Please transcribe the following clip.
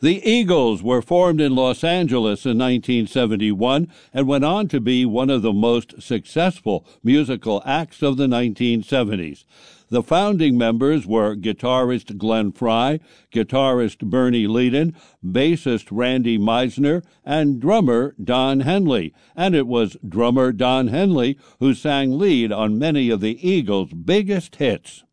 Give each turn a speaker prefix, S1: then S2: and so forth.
S1: The Eagles were formed in Los Angeles in 1971 and went on to be one of the most successful musical acts of the 1970s. The founding members were guitarist Glenn Frey, guitarist Bernie Leadon, bassist Randy Meisner, and drummer Don Henley. And it was drummer Don Henley who sang lead on many of the Eagles' biggest hits.